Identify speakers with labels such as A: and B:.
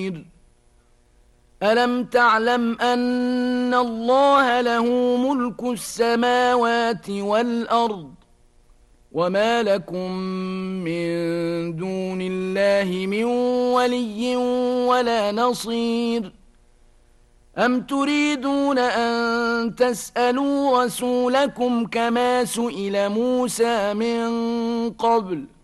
A: نصير ألم تعلم أن الله له ملك السماوات والأرض وما لكم من دون الله من ولي ولا نصير أم تريدون أن تسألوا رسولكم كما سئل موسى من قبل